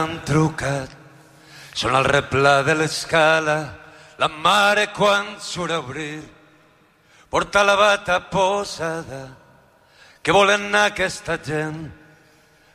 Han trucat, són al replà de l'escala, la mare quan surt a obrir porta la bata posada. Què volen anar aquesta gent?